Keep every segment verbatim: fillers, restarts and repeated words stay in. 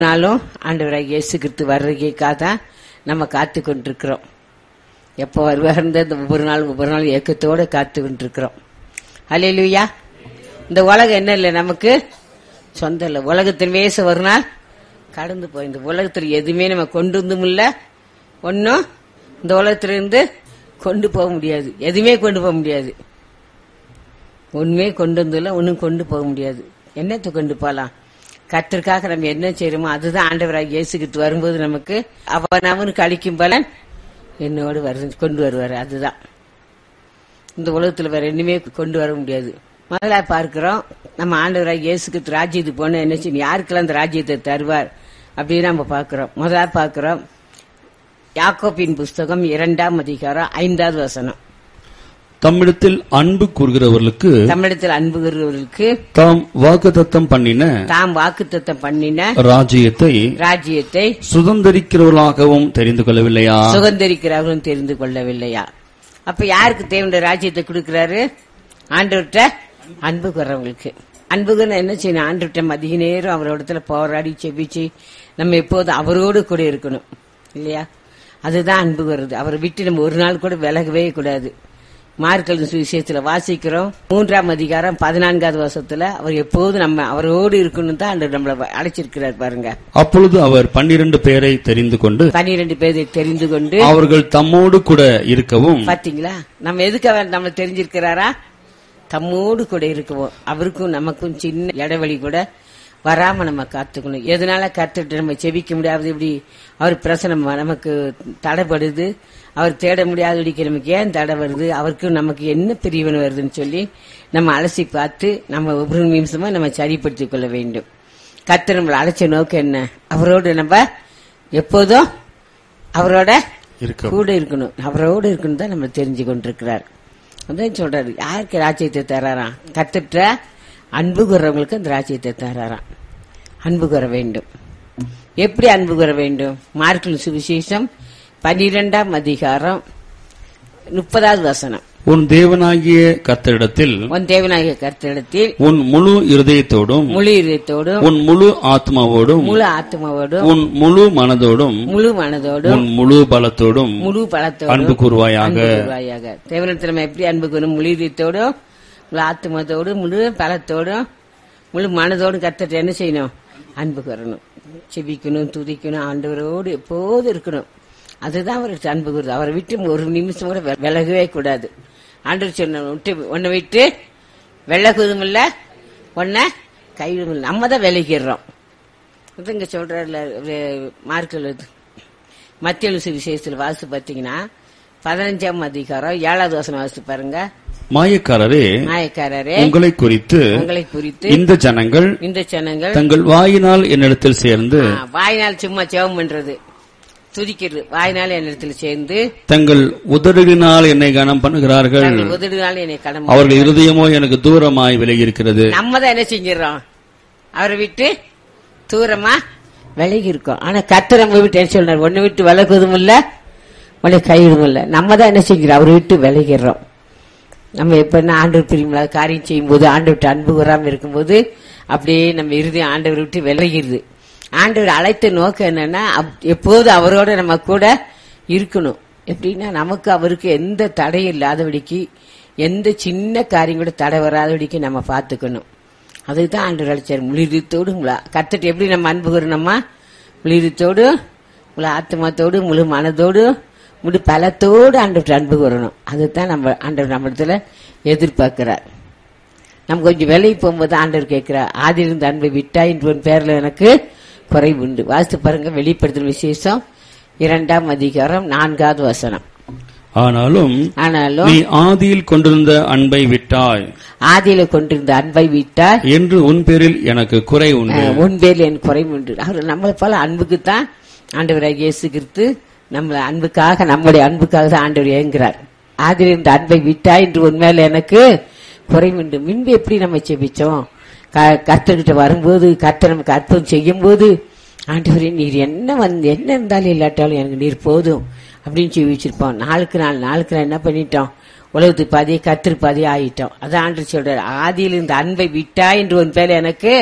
நாளும் ஆண்டவராகிய இயேசு கிறிஸ்து வர்றதுக்காக தான் நம்ம காத்து கொண்டிருக்கிறோம். எப்போ வருவார்ந்த ஒவ்வொரு நாளும் ஒவ்வொரு நாளும் ஏக்கத்தோட காத்து கொண்டிருக்கிறோம். ஹல்லேலூயா. இந்த உலகம் என்ன இல்லை, நமக்கு சொந்தம் இல்லை. உலகத்தின் வேச ஒரு நாள் கடந்து போய் இந்த உலகத்தில் எதுவுமே நம்ம கொண்டு வந்தும் இல்லை, ஒன்னும் இந்த உலகத்திலிருந்து கொண்டு போக முடியாது. எதுவுமே கொண்டு போக முடியாது. ஒண்ணுமே கொண்டு வந்ததில்ல, ஒன்னும் கொண்டு போக முடியாது. என்னத்தை கொண்டு போகலாம்? கர்த்தருக்காக நம்ம என்ன செய்யறோமோ அதுதான் ஆண்டவராகிய இயேசு கிறிஸ்து வரும்போது நமக்கு அவன் அவனுக்கு அளிக்கும் பலன் என்னோடு வருது கொண்டு வருவாரு. அதுதான் இந்த உலகத்துல வேற என்னமே கொண்டு வர முடியாது. முதல்ல பார்க்கிறோம், நம்ம ஆண்டவராகிய இயேசு கிறிஸ்து ராஜ்யத்துக்கு போன என்ன செய்யணும், யாருக்கெல்லாம் அந்த ராஜ்யத்தை தருவார் அப்படின்னு நம்ம பார்க்கிறோம். முதல்ல பார்க்கிறோம் யாக்கோபின் புஸ்தகம் இரண்டாம் அதிகாரம் ஐந்தாவது வசனம். தம்மிடத்தில் அன்பு கூறுகிறவர்களுக்கு தம்மிடத்தில் அன்பு கூறுகிறவர்களுக்கு தாம் வாக்குத்தத்தம் பண்ணின தாம் வாக்குத்தத்தம் பண்ணின ராஜ்யத்தை ராஜ்யத்தை சுதந்திரிக்கிறவர்களாகவும் தெரிந்து கொள்ளவில்லையா சுதந்திரிக்கிறவர்களும் தெரிந்து கொள்ளவில்லையா? அப்ப யாருக்கு தேவனுடைய ராஜ்யத்தை கொடுக்கிறாரு? ஆண்டவர்கிட்ட அன்பு கூறவங்களுக்கு. அன்புக்குன்னு என்ன செய்யணும்? ஆண்டவர்கிட்ட அதிக நேரம் அவரோடத்துல போராடி செபிச்சு நம்ம எப்போதும் அவரோடு கூட இருக்கணும் இல்லையா? அதுதான் அன்பு கூறுறது. அவரை விட்டு நம்ம ஒரு நாள் கூட விலகவே கூடாது. மார்க்கல் சுவிசேஷத்துல வாசிக்கிறோம் மூன்றாம் அதிகாரம் பதினான்காவது வருஷத்துல அவர் எப்போது நம்ம அவரோடு இருக்கணும் தான் நம்மள அழைச்சிருக்கிறார் பாருங்க. அப்பொழுது அவர் பன்னிரண்டு பேரை தெரிந்து கொண்டு பன்னிரண்டு பேரை தெரிந்து கொண்டு அவர்கள் தம்மோடு கூட இருக்கவும். பாத்தீங்களா, நம்ம எதுக்கு நம்ம தெரிஞ்சிருக்கிறாரா? தம்மோடு கூட இருக்கவும். அவருக்கும் நமக்கும் சின்ன இடைவெளி கூட வராம நம்ம காத்துக்கணும். எதனால கத்துட்டு நம்ம செபிக்க முடியாது, இப்படி அவர் பிரசனம் நமக்கு தடைப்படுது, அவர் தேட முடியாதபடிக்கு நமக்கு ஏன் தடை வருது, அவருக்கு நமக்கு என்ன பிரிவினை வருதுன்னு சொல்லி நம்ம அலசி பார்த்து நம்ம ஒவ்வொரு நிமிஷமா நம்ம சரிப்படுத்திக் கொள்ள வேண்டும். கர்த்தர் நம்மளை அழைச்ச நோக்கம் என்ன? அவரோடு நம்ம எப்போதும் அவரோட கூட இருக்கணும். அவரோடு இருக்கணும் தான் நம்ம தெரிஞ்சு கொண்டிருக்கிறார். அதான் சொல்றாரு, யாருக்கு ராஜ்யத்தை தராராம்? கர்த்தர்ட்ட அன்பு கூறவங்களுக்கு அந்த ராஜ்யத்தை தராராம். அன்பு கூற வேண்டும். எப்படி அன்பு கூற வேண்டும்? மார்க்கின் சுவிசேஷம் பனிரெண்டாம் அதிகாரம் முப்பதாவது வசனம். உன் தேவனாகிய கர்த்தரிடத்தில் உன் தேவனாகிய கர்த்தரிடத்தில் உன் முழு இருதயத்தோடும் முழு இருதயத்தோடும் உன் முழு ஆத்மாவோடும் முழு ஆத்மாவோடும் உன் முழு மனதோடும் முழு மனதோடும் உன் முழு பலத்தோடும் முழு பலத்தோடும் அன்பு கூறுவாயாக. தேவனிடத்தில் நம்ம எப்படி அன்பு கூறும்? முழு இதயத்தோடும் முழு ஆத்மாவோடும் முழு பலத்தோடும் முழு மனதோடும் கர்த்தர்ட்ட என்ன செய்யணும்? அன்பு கூறணும், செபிக்கணும், துதிக்கணும், ஆண்டவரோடு எப்போது இருக்கணும். அதுதான் அவருக்கு அன்பு கூறுது. அவரை விட்டு ஒரு நிமிஷம் கூட விலகவே கூடாது. ஆண்டவர் சொன்ன விட்டு உன்னை விட்டு விலகுவதும் இல்ல, உன்னை கைவிடும் இல்லை. நம்ம தான் விலகிடுறோம். இங்க சொல்றாருல மார்க்கில் மத்திய சுவிசேஷத்தில் வாசி பார்த்தீங்கன்னா பதினஞ்சாம் அதிகாரம் ஏழாவது வசனம் வாசி பாருங்க. மாயக்காரரே மாயக்காரரே உங்களை குறித்து உங்களை குறித்து இந்த ஜனங்கள் இந்த ஜனங்கள் தங்கள் வாயினால் என்னிடத்தில் சேர்ந்து வாயினால் சும்மா ஜெபம் பண்றது, துதிக்கிறது, வாயினால் என்னிடத்தில் சேர்ந்து தங்கள் உதடுகளினால் என்னை கனம் பண்ணுகிறார்கள், உதடுனால் என்னை கனம். அவர்கள் இருதயமோ எனக்கு தூரமாய் விலகி இருக்கிறது. நம்ம தான் என்ன செஞ்சிடறோம்? அவரை விட்டு தூரமா விலகி இருக்கோம். ஆனா கர்த்தர் நம்ம விட்டு என்ன சொல்றாரு? ஒன்னு விட்டு விலகுவதும் இல்ல, உன்னை கைவிடும் இல்ல. நம்ம தான் என்ன செஞ்சிடறோம்? அவரை விட்டு விலகிடுறோம். நம்ம எப்ப ஆண்டவர் பிரியும்ல காரியம் செய்யும் போது ஆண்டவர் விட்டு அன்பு கூறாம இருக்கும்போது அப்படியே நம்ம இறுதி ஆண்டவர் விட்டு விலகிடுது. ஆண்டவர் அழைத்த நோக்கம் என்னன்னா எப்போது அவரோட நம்ம கூட இருக்கணும். எப்படின்னா நமக்கு அவருக்கு எந்த தடையும் இல்லாதபடிக்கு, எந்த சின்ன காரியம் கூட தடை வராதபடிக்கு நம்ம பாத்துக்கணும். அதுதான் ஆண்டவர் அழைச்சார். முழுதத்தோடு கர்த்தர் எப்படி நம்ம அன்பு கூறணுமா? முழுதத்தோடு முழு ஆத்மாத்தோடு முழு மனதோடு முழு பலத்தோடு ஆண்டவர் அன்பு கூறணும். அதுதான் நம்ம ஆண்டவர் நம்மளத்துல எதிர்பார்க்கிறார். நம்ம கொஞ்சம் வேலைக்கு போகும்போது ஆண்டவர் கேட்கிறார், ஆதிலிருந்து அன்பை விட்டா என்று பேர்ல எனக்கு குறைவு உண்டு. வாசித்து பாருங்க, வெளிப்படுத்தும் விசேஷம் இரண்டாம் அதிகாரம் நான்காவது வசனம். ஆனாலும் ஆனாலும் நீ ஆதியில் கொண்டிருந்த அன்பை விட்டாய், ஆதியில கொண்டிருந்த அன்பை விட்டாய் என்று உன் பேரில் எனக்கு குறை உண்டு. உன் பேரில் எனக்கு குறைவு உண்டு. அவர் நம்மளை போல அன்புக்கு தான் ஆண்டவராகிய இயேசு கிறிஸ்து நம்மள அன்புக்காக, நம்முடைய அன்புக்காக தான் ஆண்டவர் ஏங்குறார். ஆதியில் இருந்த அன்பை விட்டாய் என்று உண்மையில எனக்கு குறைவு உண்டு. முன்பு எப்படி நம்ம செபிச்சோம்? கர்த்தர்கிட்ட வரும்போது, கர்த்தர் நமக்கு அற்புதம் செய்யும் போது, ஆண்டவரே நீர் என்ன வந்து என்ன இருந்தாலும் இல்லாட்டாலும் எனக்கு நீர் போதும் அப்படின்னு சொல்லி வச்சிருப்போம். நாளுக்கு நாள் நாளுக்கு நாள் என்ன பண்ணிட்டோம்? உலகத்துக்கு பாதியை கர்த்தர் பாதியை ஆயிட்டோம். அதான் ஆண்டவர் சொல்றாரு, ஆதியில் இந்த அன்பை விட்டாய் என்று உன் பேர்ல எனக்கு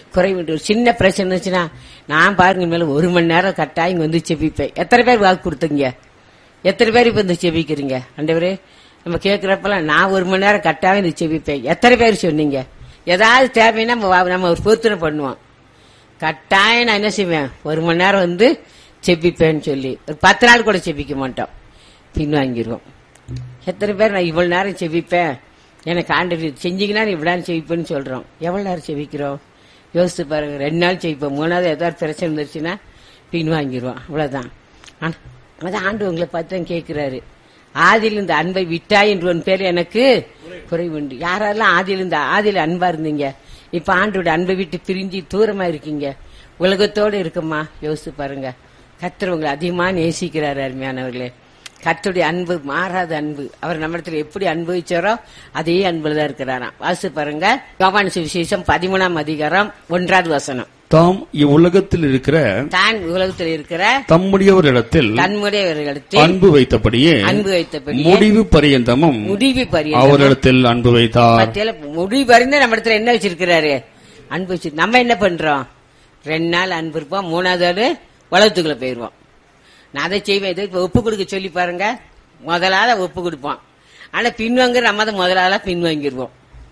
குறைவு உண்டு. ஒரு சின்ன பிரச்சனை இருந்துச்சுன்னா நான் பாருங்க மேல ஒரு மணி நேரம் கட்டாயம் இங்க வந்து செபிப்பேன். எத்தனை பேர் வாக்கு கொடுத்தீங்க? எத்தனை பேர் இப்ப வந்து செபிக்கிறீங்க? ஆண்டவரே நம்ம கேட்கிறப்பெல்லாம் நான் ஒரு மணி நேரம் கட்டாயம் இந்த செபிப்பேன். எத்தனை பேர் சொன்னீங்க? ஏதாவது தேவைன்னா நம்ம நம்ம ஒரு பொருத்தனை பண்ணுவோம். கட்டாயம் நான் என்ன செய்வேன், ஒரு மணி நேரம் வந்து செபிப்பேன்னு சொல்லி ஒரு பத்து நாள் கூட செபிக்க மாட்டோம், பின்வாங்கிடுவோம். எத்தனை பேர் நான் இவ்வளவு நேரம் செபிப்பேன், எனக்கு ஆண்டவர் செஞ்சீங்கன்னா இவ்வளவு செவிப்பேன்னு சொல்றோம். எவ்வளவு நேரம் செவிக்கிறோம் யோசித்து பாருங்க. ரெண்டு நாள் செவிப்போம், மூணாவது ஏதாவது பிரச்சனை இருந்துச்சுன்னா பின்வாங்கிடுவோம். அவ்வளவுதான். அதான் ஆண்டு உங்களை பார்த்து கேட்கிறாரு, ஆதியில் இந்த அன்பை விட்டாய் என்று ஒன் பேர் எனக்கு குறைவுண்டு. யாரெல்லாம் ஆதியில் இந்த ஆதியில் அன்பா இருந்தீங்க, இப்ப ஆண்டோட அன்பை விட்டு பிரிஞ்சு தூரமா இருக்கீங்க, உலகத்தோடு இருக்குமா? யோசித்து பாருங்க. கர்த்தர் உங்களை அதிகமா நேசிக்கிறாரு. அருமையானவர்களே, கர்த்தருடைய அன்பு மாறாத அன்பு. அவர் நம்மிடத்துல எப்படி அனுபவிச்சாரோ அதே அன்புலதான் இருக்கிறாராம். வாசி பாருங்க, யோவான் சுவிசேஷம் பதிமூணாம் அதிகாரம் ஒன்றாவது வசனம். தாம் இவ்வுலகத்தில் இருக்கிற தான் உலகத்தில் இருக்கிற தம்முடையவரிடத்தில் தன்முடையவர்களிடத்தில் அன்பு வைத்தபடியே அன்பு வைத்தபடி முடிவு பரியந்தமும் முடிவு பரியந்தமும் அவரிடத்தில் அன்பு வைத்தார். முடிவு பரிந்து நம்ம இடத்துல என்ன வச்சிருக்கிறாரு? அன்பு வச்சு. நம்ம என்ன பண்றோம்? ரெண்டு நாள் அன்பு இருப்போம், மூணாவது உலகத்துக்குள்ள போயிருவோம். நான் அதை செய்வேன், இதை ஒப்பு கொடுக்க சொல்லி பாருங்க, முதலால ஒப்பு கொடுப்போம். ஆனா பின்வாங்க நம்ம அதை முதலால பின்வாங்கிடுவோம்.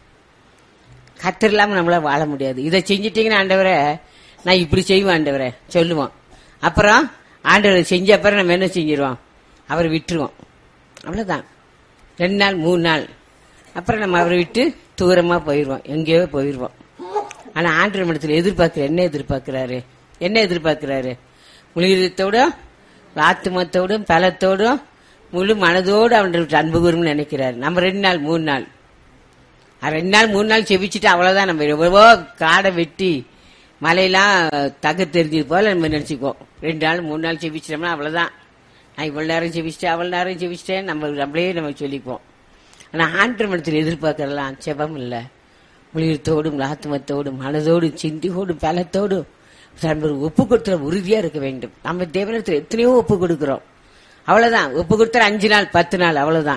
கர்த்தர் இல்லாம நம்மளால வாழ முடியாது. இதை செஞ்சிட்டீங்கன்னா ஆண்டவரே நான் இப்படி செய்வேன் ஆண்டவரே சொல்லுவோம். அப்புறம் ஆண்டவர் செஞ்ச அப்புறம் நம்ம என்ன செஞ்சிருவோம், அவரை விட்டுருவோம். அவ்வளவுதான். ரெண்டு நாள் மூணு நாள் அப்புறம் நம்ம அவரை விட்டு தூரமா போயிருவோம், எங்கேயோ போயிருவோம். ஆனா ஆண்டவர் இடத்துல எதிர்பார்க்கிற என்ன எதிர்பார்க்கிறாரு? என்ன எதிர்பார்க்கிறாரு? முழுகிறதோடும் ஆத்மத்தோடும் பலத்தோடும் முழு மனதோடு அவன் அன்பு கூறும் நினைக்கிறாரு. நம்ம ரெண்டு நாள் மூணு நாள் ரெண்டு நாள் மூணு நாள் செவிச்சுட்டு அவ்வளவுதான். நம்ம எவ்வளவோ காடை வெட்டி மலையெல்லாம் தக தெரிஞ்சது போல நம்ம நினைச்சுக்குவோம். ரெண்டு நாள் மூணு நாள் செவிச்சிட்டோம்னா அவ்வளவுதான். நான் இவ்வளவு நேரம் செவிச்சிட்டேன், அவ்வளவு நேரம் செவிச்சிட்டேன் நம்ம நம்மளே நம்ம சொல்லிக்குவோம். ஆனா ஆண்டவர் மனத்தில் எதிர்பார்க்கலாம் செபம் இல்ல, முழுகிறதோடும் ஆத்மத்தோடும் மனதோடும் சிந்தியோடும் பலத்தோடும் ஒப்பு கொடுத்துற உறுதியா இருக்க வேண்டும். நம்ம தேவனத்தில் எத்தனையோ ஒப்பு கொடுக்கிறோம், அவ்வளவுதான். ஒப்பு கொடுத்துற அஞ்சு நாள் பத்து நாள் அவ்வளவுதான்.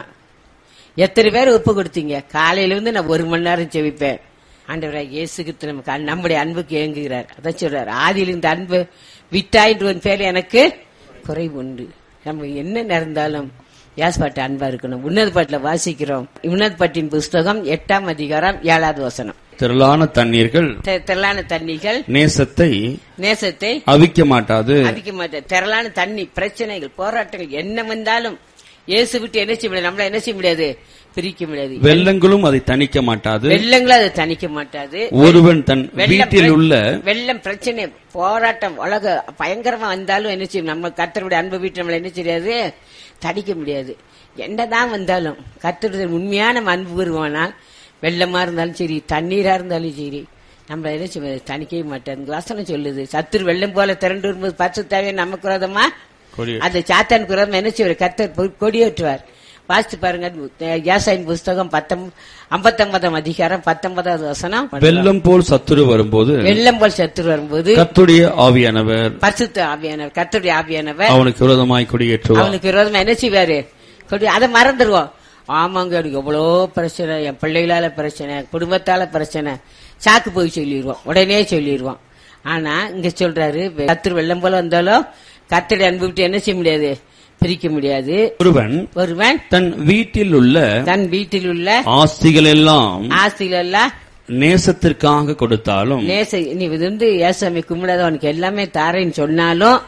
எத்தனை பேர் ஒப்பு கொடுத்தீங்க? காலையில இருந்து நான் ஒரு மணி நேரம் செவிப்பேன். ஆண்டவராக இயேசு கிறிஸ்து நமக்கு நம்முடைய அன்புக்கு ஏங்குகிறார். அதான் சொல்றாரு, ஆதியில் இந்த அன்பு விட்டாயின்ற ஒரு பேர் எனக்கு குறைவு உண்டு. நம்ம என்ன நடந்தாலும் யாஸ்பாட்டு அன்பா இருக்கணும். உன்னத பாட்டுல வாசிக்கிறோம். உன்னத பாட்டின் புஸ்தகம் எட்டாம் அதிகாரம் ஏழாவது வசனம். திரளான தண்ணீர்கள் திரளான தண்ணீர்கள் நேசத்தை நேசத்தை அவிக்க மாட்டாது அவிக்க மாட்டாது. திரளான தண்ணி பிரச்சனைகள் போராட்டங்கள் என்ன வந்தாலும் இயேசு விட்டு என்ன செய்ய முடியாது, நம்மள என்ன செய்ய முடியாது, பிரிக்க முடியாது. வெள்ளங்களும் அதை தணிக்க மாட்டாது, வெள்ளங்களும் அதை தணிக்க மாட்டாது. ஒருவன் தன் வீட்டில் உள்ள வெள்ளம் பிரச்சனை போராட்டம் உலக பயங்கரமா வந்தாலும் என்ன செய்யும், நம்ம கர்த்தருடைய அன்பு வீட்டு நம்மள என்ன செய்யாது, தணிக்க முடியாது. என்னதான் வந்தாலும் கர்த்தருடைய உண்மையான அன்பு வருவானால் வெள்ளமா இருந்தாலும் சரி தண்ணீரா இருந்தாலும் சரி நம்மள என்ன செய்ய தணிக்கவே மாட்டாது. வசனம் சொல்லுது, சத்துரு வெள்ளம் போல திரண்டு வரும்போது பரிசு தேவையை நமக்கு விரோதமா அந்த சாத்தானுக்கு விரோதமா என்ன செய்வார், கர்த்தர் கொடியேற்றுவார். வாசித்து பாருங்க, யாசாயின் புஸ்தகம் ஐம்பத்தொன்பதாம் அதிகாரம் பத்தொன்பதாவது வசனம். வெள்ளம் போல் சத்துரு வரும்போது வெள்ளம் போல் சத்துரு வரும்போது கர்த்தருடைய ஆவியானவர் பரிசுத்த ஆவியானவர் கர்த்தருடைய ஆவியானவர் அவனுக்கு விரோதமாய் கொடியேற்றுவார். அவனுக்கு விரோதமா என்ன செய்வாரு, கொடி. அதை மறந்துடுவோம். ஆமாங்க, எனக்கு எவ்வளோ பிரச்சனை, என் பிள்ளைகளால பிரச்சனை, குடும்பத்தால பிரச்சனை, சாக்கு போய் சொல்லிடுவோம், உடனே சொல்லிடுவோம். ஆனா இங்க சொல்றாரு, சத்துரு வெள்ளம் போல வந்தாலும் கர்த்தருடைய அன்பு விட்டு என்ன செய்ய முடியாது, பிரிக்க முடியாது. ஒருவன் ஒருவன் தன் வீட்டில் உள்ள தன் வீட்டில் உள்ள ஆஸ்திகள் எல்லாம் ஆஸ்திகள் எல்லாம் நேசத்திற்காக கொடுத்தாலும், நேச நீ வந்து ஏசாமி கும்பிடாத அவனுக்கு எல்லாமே தாரேன்னு சொன்னாலும்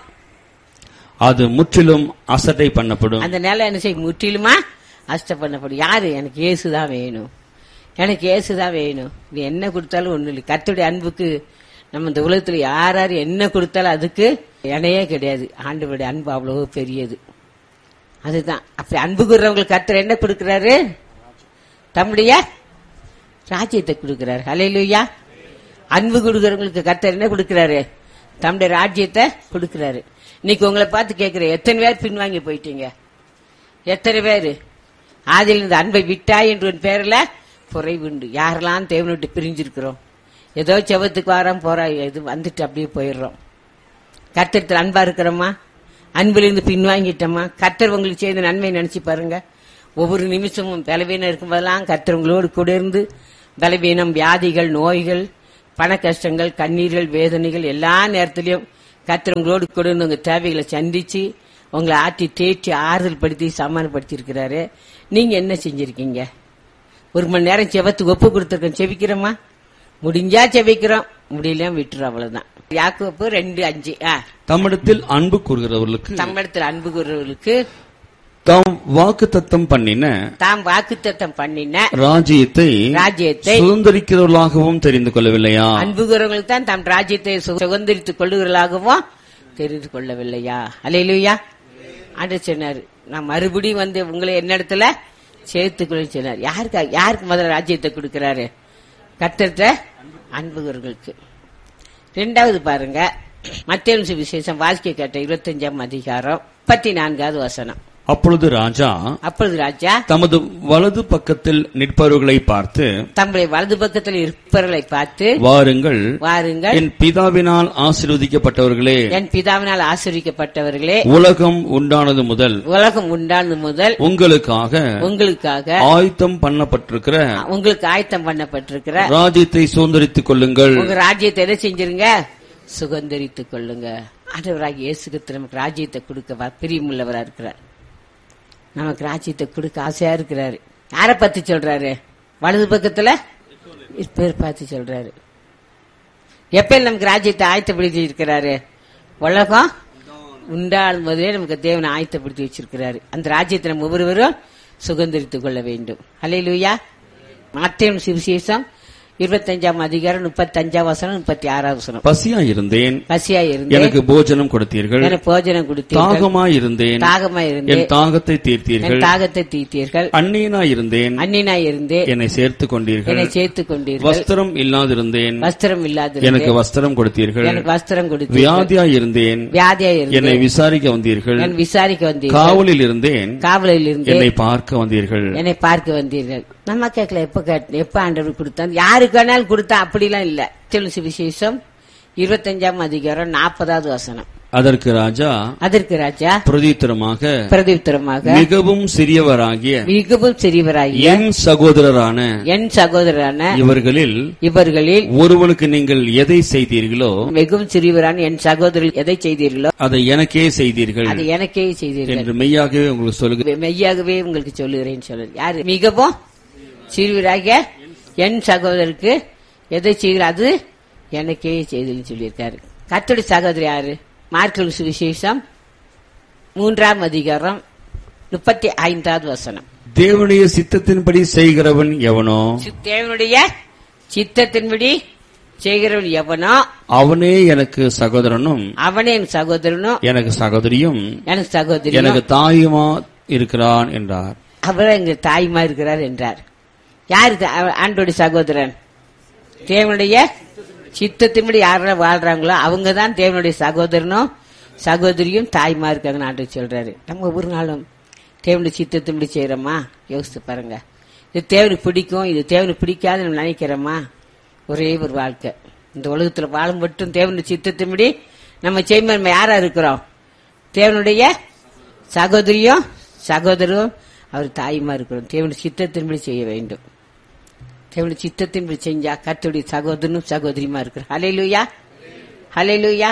அது முற்றிலும் அசட்டை பண்ணப்படும். அந்த நேரம் என்ன செய்யும், முற்றிலுமா அசட்டை பண்ணப்படும். யாரு, எனக்கு இயேசுதான் வேணும், எனக்கு இயேசுதான் வேணும். இது என்ன கொடுத்தாலும் ஒண்ணு இல்லை. கர்த்தருடைய அன்புக்கு நம்ம இந்த உலகத்துல யார் யாரு என்ன கொடுத்தாலும் அதுக்கு இணையே கிடையாது. ஆண்டவருடைய அன்பு அவ்வளவு பெரியது. அதுதான் அப்படி அன்பு கூறவங்களுக்கு கர்த்தர் என்ன கொடுக்கிறாரு, தம்முடைய ராஜ்யத்தை கொடுக்கிறாரு. ஹல்லேலூயா. அன்பு கொடுக்கிறவங்களுக்கு கர்த்தர் என்ன கொடுக்கிறாரு, தம்முடைய ராஜ்யத்தை கொடுக்கிறாரு. இன்னைக்கு உங்களை பார்த்து கேட்கிறேன், எத்தனை பேர் பின்வாங்கி போயிட்டீங்க, எத்தனை பேரு ஆதியில் இந்த அன்பை விட்டாய் என்ற பேர்ல குறைவுண்டு. யாரெல்லாம் தேவனை விட்டு பிரிஞ்சிருக்கிறோம், ஏதோ செவத்துக்கு வாரம் போறா இது வந்துட்டு அப்படியே போயிடுறோம். கர்த்தர் அன்பா இருக்கிறோமா, அன்பிலிருந்து பின்வாங்கிட்டோமா? கர்த்தர் உங்களுக்கு செய்த நன்மை நினைச்சு பாருங்க. ஒவ்வொரு நிமிஷமும் பலவீனம் இருக்கும்போதெல்லாம் கர்த்தர் உங்களோடு கூட இருந்து பலவீனம், வியாதிகள், நோய்கள், பண கஷ்டங்கள், கண்ணீர்கள், வேதனைகள் எல்லா நேரத்திலையும் கர்த்தர் உங்களோடு கூட உங்க தேவைகளை சந்திச்சு உங்களை ஆட்டி தேற்றி ஆறுதல் படுத்தி சமாதானப்படுத்தி இருக்கிறாரு. நீங்க என்ன செஞ்சிருக்கீங்க? ஒரு மணி நேரம் செவத்துக்கு ஒப்பு கொடுத்துருக்கோம். செவிக்கிறோமா? முடிஞ்சா செவிக்கிறோம், முடியல விட்டுறோம், அவ்வளவுதான். யாக்கோப்பு ரெண்டு அஞ்சு. தம்மிடத்தில் அன்பு கூறுகிறவர்களுக்கு தம்மிடத்தில் அன்பு கூறுகிறவர்களுக்கு தாம் வாக்குத்தத்தம் பண்ணின தாம் வாக்குத்தத்தம் பண்ணின ராஜ்யத்தை ராஜ்யத்தை சுதந்திரிக்கிறவர்களாகவும் தெரிந்து கொள்ளவில்லையா? அன்பு கூறுகிறவர்கள் தான் தாம் ராஜ்யத்தை சுதந்திரித்துக் கொள்ளுகிறவர்களாகவும் தெரிந்து கொள்ளவில்லையா? அல்லேலூயா. ஆண்டவர் சொன்னார், நான் மறுபடியும் வந்து உங்களை என்னிடத்துல சேர்த்துக்கொள்ள சொன்னார். யாருக்கு யாருக்கு முதல்ல ராஜ்யத்தை கொடுக்கிறாரு? கர்த்தர்ட்ட அன்பு கூறுகிறவர்களுக்கு. ரெண்டாவது பாருங்க, மத்தேயு சுவிசேஷம் வாழ்க்கை கேட்ட இருபத்தஞ்சாம் அதிகாரம் முப்பத்தி நான்காவது வசனம். அப்பொழுது ராஜா அப்பொழுது ராஜா தமது வலது பக்கத்தில் நிற்பவர்களை பார்த்து தம்முடைய வலது பக்கத்தில் இருப்பவர்களை பார்த்து வாருங்கள் வாருங்கள் என் பிதாவினால் ஆசீர்வதிக்கப்பட்டவர்களே, என் பிதாவினால் ஆசீர்வதிக்கப்பட்டவர்களே, உலகம் உண்டானது முதல் உலகம் உண்டானது முதல் உங்களுக்காக உங்களுக்காக ஆயத்தம் பண்ணப்பட்டிருக்கிற உங்களுக்கு ஆயத்தம் பண்ணப்பட்டிருக்கிற ராஜ்யத்தை சுதந்திரித்துக் கொள்ளுங்கள். உங்க ராஜ்யத்தை என்ன செஞ்சிருங்க? சுதந்திரித்துக் கொள்ளுங்க. ஆண்டவராகிய இயேசு கிறிஸ்து நமக்கு ராஜ்யத்தை கொடுக்க பிரியமுள்ளவரா இருக்கிறார். நமக்கு ராஜ்யத்தை கொடுக்க ஆசையா இருக்கிறாரு. யார பத்தி சொல்றாரு? வலது பக்கத்துல பேர் பார்த்து சொல்றாரு. எப்ப நமக்கு ராஜ்யத்தை ஆயத்தப்படுத்தி இருக்கிறாரு? உலகம் உண்டாலும் போதே நமக்கு தேவனை ஆயத்தப்படுத்தி வச்சிருக்கிறாரு. அந்த ராஜ்யத்தை நம்ம ஒவ்வொருவரும் சுதந்திரித்துக் கொள்ள வேண்டும். அல்லேலூயா. மத்தேயு சுவிசேஷம் இருபத்தஞ்சாம் அதிகாரம் முப்பத்தஞ்சாம் வசனம் முப்பத்தி ஆறாவது வசனம். பசியா இருந்தேன், பசியா இருந்தேன், எனக்கு போஜனம் கொடுத்தீர்கள். எனக்கு போஜனம் கொடுத்தீர்கள். தாகமாய் இருந்தேன், தாகமாய் இருந்தேன், என் தாகத்தை தீர்த்தீர்கள். என் தாகத்தை தீர்த்தீர்கள். அந்நியனாய் இருந்தேன், அந்நியனாய் இருந்தேன், என்னை சேர்த்துக் கொண்டீர்கள். என்னை சேர்த்துக் கொண்டீர்கள். வஸ்திரம் இல்லாதிருந்தேன், வஸ்திரம் இல்லாது எனக்கு வஸ்திரம் கொடுத்தீர்கள். எனக்கு வஸ்திரம் கொடுத்தீர்கள். வியாதியாய் இருந்தேன், வியாதியாய் இருந்தேன், என்னை விசாரிக்க வந்தீர்கள். என்னை விசாரிக்க வந்தீர்கள். காவலில் இருந்தேன், காவலில் இருந்தேன், என்னை பார்க்க வந்தீர்கள். என்னை பார்க்க வந்தீர்கள். நம்ம கேட்கல, எப்ப எப்ப ஆண்டவர் கொடுத்தாங்க? யாருக்கு வேணாலும் கொடுத்தா அப்படிலாம் இல்ல. தெலுசு விசேஷம் இருபத்தஞ்சாம் அதிகாரம் நாற்பதாவது வசனம். அதற்கு ராஜா அதற்கு ராஜா பிரதியுத்தரமாக பிரதியுத்தரமாக மிகவும் சிறியவராகிய மிகவும் சிறியவராகிய என் சகோதரரான என் சகோதரரான இவர்களில் இவர்களில் ஒருவனுக்கு நீங்கள் எதை செய்தீர்களோ, மிகவும் சிறியவரான என் சகோதரர் எதை செய்தீர்களோ அதை எனக்கே செய்தீர்கள் அதை எனக்கே செய்தீர்கள் என்று மெய்யாகவே உங்களுக்கு சொல்லுகிறேன். மெய்யாகவே உங்களுக்கு சொல்லுகிறேன் சொல்லுது. யாரு? மிகவும் சிறியவராகிய என் சகோதரருக்கு எதை செய்கிற அது எனக்கே செய்தீர்கள் சொல்லியிருக்காரு. கர்த்தருடைய சகோதரி யாரு? மார்க்கு சுவிசேஷம் மூன்றாம் அதிகாரம் முப்பத்தி ஐந்தாவது வசனம். தேவனுடைய சித்தத்தின்படி செய்கிறவன் எவனோ, தேவனுடைய சித்தத்தின்படி செய்கிறவன் எவனோ அவனே எனக்கு சகோதரனும் அவனே என் சகோதரனும் எனக்கு சகோதரியும் எனக்கு சகோதரி எனக்கு தாயுமா இருக்கிறான் என்றார். அவர் எங்க தாயுமா இருக்கிறார் என்றார். யாரு ஆண்டோடைய சகோதரன்? தேவனுடைய சித்தத்தின்படி யாரெல்லாம் வாழ்றாங்களோ அவங்கதான் தேவனுடைய சகோதரனும் சகோதரியும் தாய்மா இருக்காங்கன்னு ஆண்டவர் சொல்றாரு. நம்ம ஒவ்வொரு நாளும் தேவனுடைய சித்தத்தின்படி செய்யறோமா? யோசித்து பாருங்க. இது தேவனுக்கு பிடிக்கும், இது தேவனுக்கு பிடிக்காது நம்ம நினைக்கிறோமா? ஒரே ஒரு வாழ்க்கை இந்த உலகத்துல வாழும் மட்டும் தேவனுடைய சித்தத்தின்படி நம்ம செய்யும். நம்ம யாரா இருக்கிறோம்? தேவனுடைய சகோதரியும் சகோதரரும் அவர் தாயுமா இருக்கிறோம். தேவனுடைய சித்தத்தின்படி செய்ய வேண்டும். தேவனுடைய சித்தத்தின்படி செஞ்சா கர்த்தருடைய சகோதரனும் சகோதரியுமா இருக்கிறோம். ஹல்லேலூயா, ஹல்லேலூயா.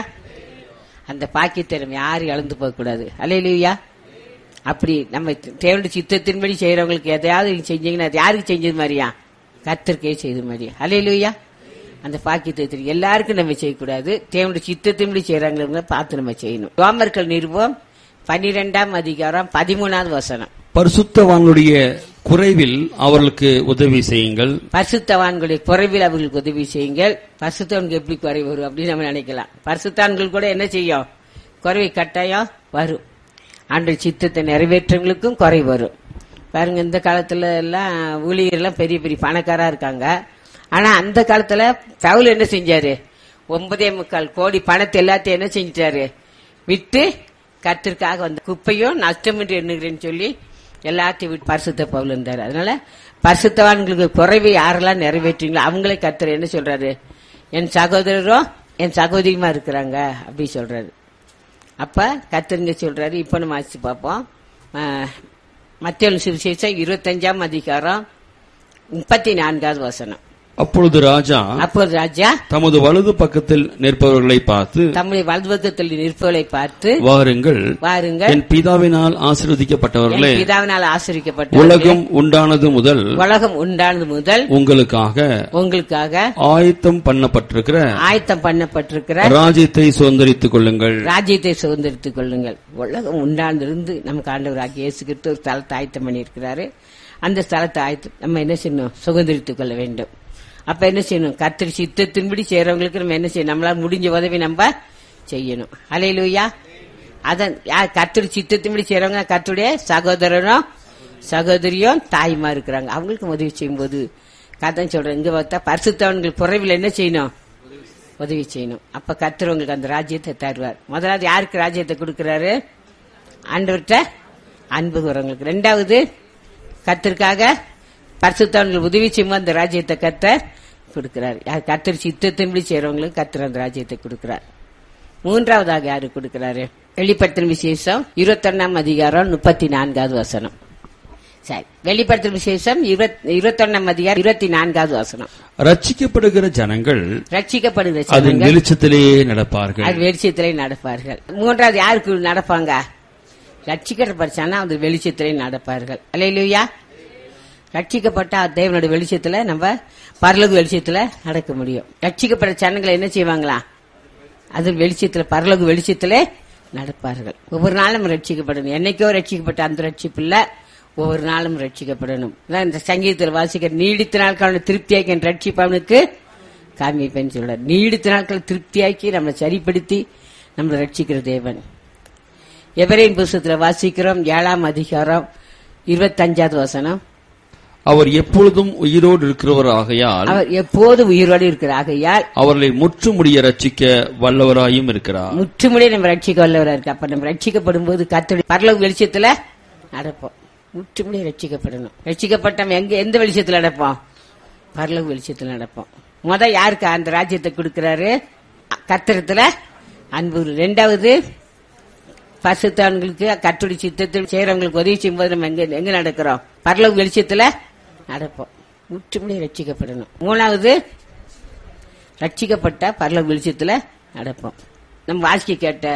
அந்த பாக்கியத்தை நம்ம யாரும் இழந்து போக கூடாது. ஹல்லேலூயா. அப்படி நம்ம தேவனுடைய சித்தத்தின்படி செய்யறவங்களுக்கு எதையாவது நீங்க செஞ்சீங்கன்னா அது யாருக்கு செஞ்சது மாதிரியா? கர்த்தருக்கே செய்த மாதிரியா? ஹல்லேலூயா. அந்த பாக்கியத்தை எல்லாருக்கும் நம்ம செய்யக்கூடாது. தேவனுடைய சித்தத்தின்படி செய்யறாங்க பார்த்து நம்ம செய்யணும். ரோமர்கள் நிருபம் பன்னிரெண்டாம் அதிகாரம் பதிமூணாவது வசனம். பரிசுத்தவான்களுடைய குறைவில் அவர்களுக்கு உதவி செய்யுங்கள். பரிசுத்தவான்களுடைய குறைவில் அவர்களுக்கு உதவி செய்யுங்கள். பரிசுத்தவான்கள் எப்படி குறை வரும் அப்படின்னு நம்ம நினைக்கலாம். பரிசுத்தவான்கள் கூட என்ன செய்யும்? குறைவை கட்டாயம் வரும். ஆண்டவர் சித்தத்தை நிறைவேற்றவங்களுக்கும் குறை வரும். பாருங்க, இந்த காலத்துல எல்லாம் ஊழியர் எல்லாம் பெரிய பெரிய பணக்காரா இருக்காங்க. ஆனா அந்த காலத்துல பவுல் என்ன செஞ்சாரு? ஒன்பதே முக்கால் கோடி பணத்தை எல்லாத்தையும் என்ன செஞ்சிட்டாரு? விட்டு கர்த்தருக்காக வந்த குப்பையும் நஷ்டம் என்று எண்ணுகிறேன்னு சொல்லி எல்லாத்தையும் விட்டு பரிசுத்த பவுல் இருந்தாரு. அதனால பரிசுத்தவான்களுக்கு குறைவை யாரெல்லாம் நிறைவேற்றீங்களோ அவங்களே கர்த்தர் என்ன சொல்றாரு? என் சகோதரரும் என் சகோதரியுமா இருக்கிறாங்க அப்படி சொல்றாரு. அப்ப கர்த்தருங்க சொல்றாரு. இப்ப நம்ம ஆச்சு பார்ப்போம். மத்தேயு சுவிசேஷம் இருபத்தஞ்சாம் அதிகாரம் முப்பத்தி நான்காவது வசனம். அப்பொழுது ராஜா அப்போது ராஜா தமது வலது பக்கத்தில் நிற்பவர்களை பார்த்து தம்முடைய வலது பக்கத்தில் நிற்பவர்களை பார்த்து, வாருங்கள், வாருங்கள், என் பிதாவினால் ஆசீர்வதிக்கப்பட்டவர்களே, என் பிதாவினால் ஆசீர்வதிக்கப்பட்டவர்களே, உலகம் உண்டானது முதல் உலகம் உண்டானது முதல் உங்களுக்காக உங்களுக்காக ஆயத்தம் பண்ணப்பட்டிருக்கிற ஆயத்தம் பண்ணப்பட்டிருக்கிற ராஜ்யத்தை சுதந்தரித்துக் கொள்ளுங்கள். ராஜ்யத்தை சுதந்திரித்துக் கொள்ளுங்கள். உலகம் உண்டானதிலிருந்து நமக்கு ஆண்டவராகிய இயேசு கிறிஸ்து ஒரு ஸ்தலத்தை ஆயத்தம் பண்ணியிருக்கிறாரு. அந்த ஸ்தலத்தை ஆயத்தம் நம்ம என்ன செய்யணும்? சுதந்திரித்துக் கொள்ள வேண்டும். அப்ப என்ன செய்யணும்? கர்த்தர் சித்தத்தின்படி செய்யறவங்களுக்கு நம்ம என்ன செய்யணும்? நம்மளால முடிஞ்ச உதவி நம்ம செய்யணும். அல்லேலூயா. அதான் கர்த்தர் சித்தத்தின்படி செய்யறவங்க கர்த்தருடைய சகோதரனும் சகோதரியும் தாய்மா இருக்கிறாங்க. அவங்களுக்கு உதவி செய்யும் போது கதான் சொல்றேன், இங்க பார்த்தா பரிசுத்தவன்கள் குறைவில் என்ன செய்யணும்? உதவி செய்யணும். அப்ப கர்த்தர் உங்களுக்கு அந்த ராஜ்யத்தை தருவார். முதலாவது யாருக்கு ராஜ்யத்தை கொடுக்கிறாரு? ஆண்டவர்கிட்ட அன்பு கூறவங்களுக்கு. ரெண்டாவது கர்த்தருக்காக பரிசுத்தவன்கள் உதவி செய்யும் அந்த ராஜ்யத்தை கர்த்தர் கொடுக்கிறார். கர்த்தர் சித்தத்தின்படி செய்யறவங்களுக்கு கர்த்தர் அந்த ராஜ்யத்தை கொடுக்கிறார். மூன்றாவதாக யாரு கொடுக்கிறாரு? வெளிப்படுத்தல் விசேஷம் இருபத்தி ஒன்னாம் அதிகாரம் முப்பத்தி நான்காவது வசனம். சரி, வெளிப்படுத்தல் விசேஷம் இருபத்தி ஒன்னாம் அதிகாரம் இருபத்தி நான்காவது வசனம். ரட்சிக்கப்படுகிற ஜனங்கள் ரட்சிக்கப்படுகிற அது வெளிச்சத்திலே நடப்பார்கள். அது வெளிச்சத்திலே நடப்பார்கள். மூன்றாவது யாருக்கு நடப்பாங்க? ரட்சிக்கப்பட்டானா அது வெளிச்சத்திலே நடப்பார்கள். அல்லேலூயா. ரட்சிக்கப்பட்ட தேவனுடைய வெளிச்சத்துல நம்ம பரலோக வெளிச்சத்துல நடக்க முடியும். ரட்சிக்கப்பட்ட ஜனங்களை என்ன செய்வாங்களா? அது வெளிச்சத்துல பரலோக வெளிச்சத்திலே நடப்பார்கள். ஒவ்வொரு நாளும் ரட்சிக்கப்படணும். என்னைக்கோ ரட்சிக்கப்பட்ட அந்த ரட்சிப்பு இல்ல, ஒவ்வொரு நாளும் ரட்சிக்கப்படணும். இந்த சங்கீதத்தில் வாசிக்கிற நீடித்த நாட்கள் திருப்தியாக்கி என் ரட்சிப்பு அவனுக்கு காமிப்பேன்னு சொல்ற. நீடித்த நாட்கள் திருப்தியாக்கி நம்மளை சரிப்படுத்தி நம்மளை ரட்சிக்கிற தேவன். எபிரேயர் புத்தகத்தில் வாசிக்கிறோம் ஏழாம் அதிகாரம் இருபத்தஞ்சாவது வசனம். அவர் எப்பொழுதும் உயிரோடு இருக்கிறவர் ஆகையால் அவர் எப்போது உயிரோடு இருக்கிற ஆகையால் அவர்களை முற்றுமுடிய ரட்சிக்க வல்லவராயும் இருக்கிறார். முற்றுமுடிய நம்ம ரட்சிக்க வல்லவரா இருக்கு. அப்ப நம்ம ரட்சிக்கப்படும் போது கர்த்தருடைய பரலோக வெளிச்சத்துல நடப்போம். முற்றுமுடிய ரட்சிக்கப்படணும். ரட்சிக்கப்பட்ட எங்க எந்த வெளிச்சத்துல நடப்போம்? பரலோக வெளிச்சத்துல நடப்போம். முத யாருக்கு அந்த ராஜ்யத்தை கொடுக்கிறாரு? கர்த்தரத்துல அன்பு. ரெண்டாவது பரிசுத்தவான்களுக்கு கர்த்தருடைய சித்தத்தில் செய்யறவங்களுக்கு உதவி செய்யும் போது நம்ம எங்க எங்க நடக்கிறோம்? பரலோக வெளிச்சத்துல நடப்போம். முற்றுமுடிய ரட்சிக்கப்படணும். மூணாவது ரட்சிக்கப்பட்ட பரலோக வெளிச்சத்துல நடப்போம். நம்ம வாசிக்க கேட்ட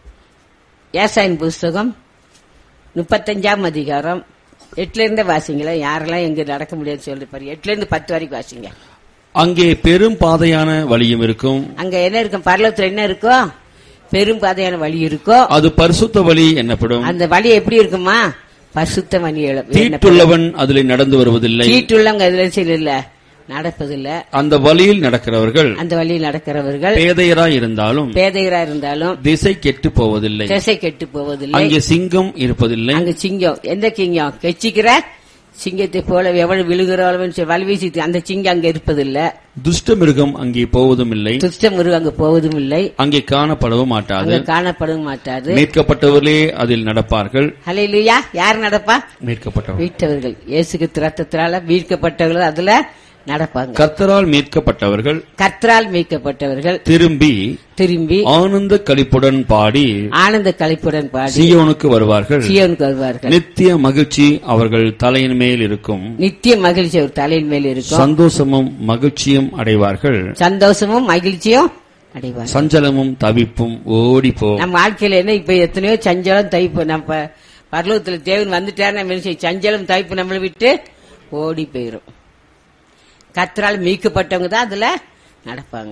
ஏசாயின் புஸ்தகம் முப்பத்தஞ்சாம் அதிகாரம் எட்டுல இருந்து வாசிங்களா. யாரெல்லாம் எங்க நடக்க முடியாது சொல்லி பாரு. எட்டுல இருந்து பத்து வரைக்கும் வாசிங்க. அங்கே பெரும் பாதையான வழியும் இருக்கும். அங்க என்ன இருக்கும்? பரலோகத்துல என்ன இருக்கும்? பெரும் பாதையான வழி இருக்கும். அது பரிசுத்த வழி என்னப்படும். அந்த வழி எப்படி இருக்குமா? பரிசுத்த வழி. தீட்டுள்ளவன் அதில் நடந்து வருவதில்லை. தீட்டுள்ளவங்க அதுல இல்ல நடப்பதில்லை. அந்த வழியில் நடக்கிறவர்கள் அந்த வழியில் நடக்கிறவர்கள் பேதையராய் இருந்தாலும் பேதையரா இருந்தாலும் திசை கெட்டு போவதில்லை. திசை கெட்டு போவதில்லை. அங்கே சிங்கம் இருப்பதில்லை. அங்க சிங்கம் எந்த சிங்கம்? கெச்சிக்கிற சிங்கத்தை போல எவ்வளவு விழுகிறவன் வலி வீசி அந்த சிங்கம் அங்க இருப்பதில்லை. துஷ்ட மிருகம் அங்கே போவதும் இல்லை. துஷ்ட மிருகம் அங்க போவதும் இல்லை. அங்கே காணப்படவும் மாட்டாது. காணப்படவும் மாட்டாது. மீட்கப்பட்டவர்களே அதில் நடப்பார்கள். ஹல்லேலூயா. யார் நடப்பா? மீட்கப்பட்டவர்கள். மீட்கவர்கள். இயேசு கிறிஸ்து ரத்தத்தினால மீட்கப்பட்டவர்கள் அதுல நடப்பாங்க. கர்த்தரால் மீட்கப்பட்டவர்கள் கர்த்தரால் மீட்கப்பட்டவர்கள் திரும்பி திரும்பி ஆனந்த களிப்புடன் பாடி ஆனந்த களிப்புடன் பாடி சீயோனுக்கு வருவார்கள். சீயோனுக்கு வருவார்கள். நித்திய மகிழ்ச்சி அவர்கள் தலையின் மேல் இருக்கும். நித்திய மகிழ்ச்சி அவர் தலையின் மேல் இருக்கும். சந்தோஷமும் மகிழ்ச்சியும் அடைவார்கள். சந்தோஷமும் மகிழ்ச்சியும் அடைவார்கள். சஞ்சலமும் தவிப்பும் ஓடி போ. நம்ம வாழ்க்கையில என்ன இப்ப எத்தனையோ சஞ்சலம் தவிப்பு. நம்ம பரலோகத்துல தேவன் வந்துட்டாரு, நம்ம சஞ்சலம் தவிப்பு நம்மளை விட்டு ஓடி போயிரும். கர்த்தரால் மீட்கப்பட்டவங்க தான் அதுல நடப்பாங்க.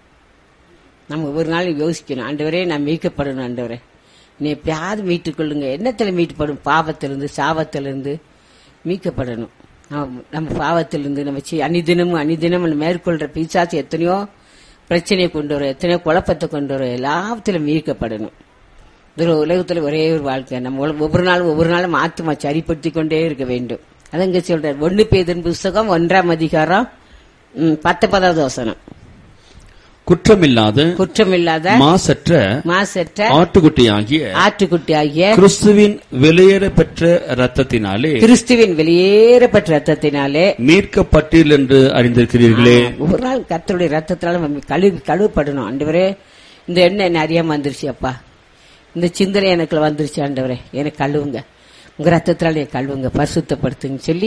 நம்ம ஒவ்வொரு நாளும் யோசிக்கணும், ஆண்டவரே நான் மீட்கப்படணும், ஆண்டவரே நீ எப்படியாவது மீட்டுக் கொள்ளுங்க. என்னத்துல மீட்டுப்படும்? பாவத்திலிருந்து சாபத்திலிருந்து மீட்கப்படணும். நம்ம பாவத்திலிருந்து நம்ம அனிதினமும் அனிதினமும் மேற்கொள்ற பிசாசு எத்தனையோ பிரச்சனையை கொண்டு வரும், எத்தனையோ குழப்பத்தை கொண்டு வரும். எல்லாத்திலும் மீட்கப்படணும். இது உலகத்துல ஒரே ஒரு வாழ்க்கை. நம்ம ஒவ்வொரு நாளும் ஒவ்வொரு நாளும் ஆத்மா சரிப்படுத்திக் கொண்டே இருக்க வேண்டும். அதங்க சொல்ற ஒன்னு பேதின் புஸ்தகம் ஒன்றாம் அதிகாரம் பத்தொன்பதாவது வசனம். குற்றமில்லாத குற்றமில்லாத மாசற்ற மாசற்ற ஆட்டுக்குட்டியாகிய ஆட்டுக்குட்டியாகிய கிறிஸ்துவின் வெளியேற பெற்ற ரத்தத்தினாலே கிறிஸ்துவின் வெளியேறப்பட்ட ரத்தத்தினாலே மீட்கப்பட்டீர்கள் என்று அறிந்திருக்கிறீர்களே. ஒரு நாள் கர்த்தருடைய ரத்தத்தினால கழுவி கழுவப்படணும். ஆண்டவரே இந்த எண்ணெய் என்ன அறியாம வந்துருச்சு அப்பா, இந்த சிந்தனை எனக்கு வந்துருச்சு, ஆண்டவரே எனக்கு கழுவுங்க, உங்க ரத்தத்தினால கழுவுங்க, பரிசுத்தப்படுத்துங்க சொல்லி